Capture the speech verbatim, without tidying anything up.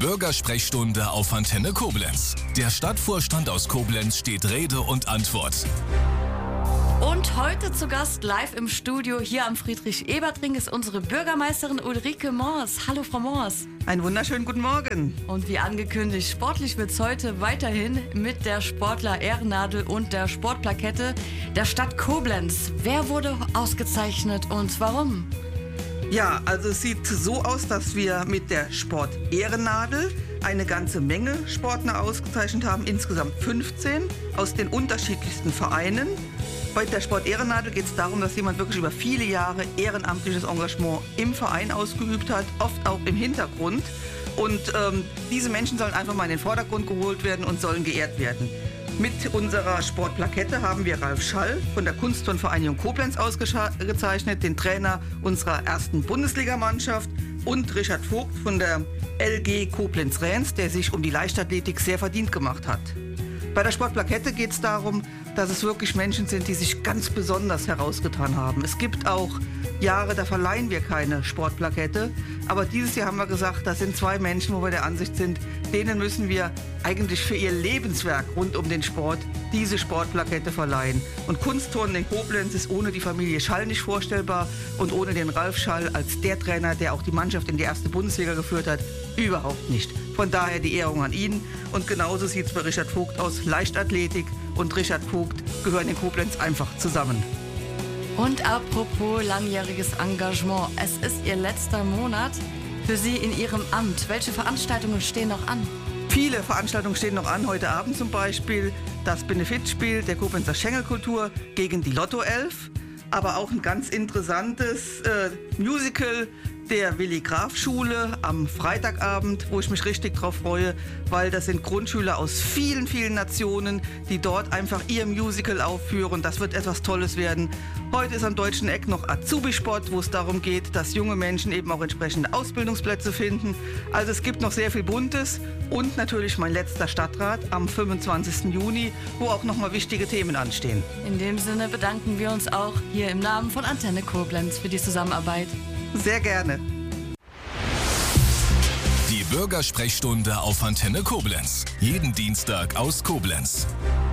Bürgersprechstunde auf Antenne Koblenz. Der Stadtvorstand aus Koblenz steht Rede und Antwort. Und heute zu Gast live im Studio hier am Friedrich-Ebert-Ring ist unsere Bürgermeisterin Ulrike Mors. Hallo Frau Mors. Einen wunderschönen guten Morgen. Und wie angekündigt, sportlich wird es heute weiterhin mit der Sportler-Ehrennadel und der Sportplakette der Stadt Koblenz. Wer wurde ausgezeichnet und warum? Ja, also es sieht so aus, dass wir mit der Sport-Ehrennadel eine ganze Menge Sportler ausgezeichnet haben, insgesamt fünfzehn aus den unterschiedlichsten Vereinen. Bei der Sport-Ehrennadel geht es darum, dass jemand wirklich über viele Jahre ehrenamtliches Engagement im Verein ausgeübt hat, oft auch im Hintergrund. Und ähm, diese Menschen sollen einfach mal in den Vordergrund geholt werden und sollen geehrt werden. Mit unserer Sportplakette haben wir Ralf Schall von der Kunstturnvereinigung Koblenz ausgezeichnet, den Trainer unserer ersten Bundesligamannschaft, und Richard Vogt von der L G Koblenz-Räns, der sich um die Leichtathletik sehr verdient gemacht hat. Bei der Sportplakette geht es darum, dass es wirklich Menschen sind, die sich ganz besonders herausgetan haben. Es gibt auch Jahre, da verleihen wir keine Sportplakette. Aber dieses Jahr haben wir gesagt, das sind zwei Menschen, wo wir der Ansicht sind, denen müssen wir eigentlich für ihr Lebenswerk rund um den Sport diese Sportplakette verleihen. Und Kunstturnen in Koblenz ist ohne die Familie Schall nicht vorstellbar und ohne den Ralf Schall als der Trainer, der auch die Mannschaft in die erste Bundesliga geführt hat, überhaupt nicht. Von daher die Ehrung an ihn. Und genauso sieht es bei Richard Vogt aus. Leichtathletik und Richard Vogt gehören in Koblenz einfach zusammen. Und apropos langjähriges Engagement, es ist Ihr letzter Monat für Sie in Ihrem Amt. Welche Veranstaltungen stehen noch an? Viele Veranstaltungen stehen noch an. Heute Abend zum Beispiel das Benefizspiel der Koblenzer Schengelkultur gegen die Lotto elf. Aber auch ein ganz interessantes äh, Musical der Willi Graf Schule am Freitagabend, wo ich mich richtig drauf freue, weil das sind Grundschüler aus vielen, vielen Nationen, die dort einfach ihr Musical aufführen. Das wird etwas Tolles werden. Heute ist am Deutschen Eck noch Azubi-Sport, wo es darum geht, dass junge Menschen eben auch entsprechende Ausbildungsplätze finden. Also es gibt noch sehr viel Buntes und natürlich mein letzter Stadtrat am fünfundzwanzigsten Juni, wo auch nochmal wichtige Themen anstehen. In dem Sinne bedanken wir uns auch hier im Namen von Antenne Koblenz für die Zusammenarbeit. Sehr gerne. Die Bürgersprechstunde auf Antenne Koblenz. Jeden Dienstag aus Koblenz.